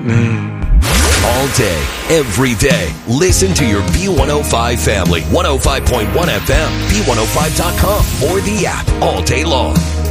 All day, every day. Listen to your B105 family. 105.1 FM, B105.com, or the app all day long.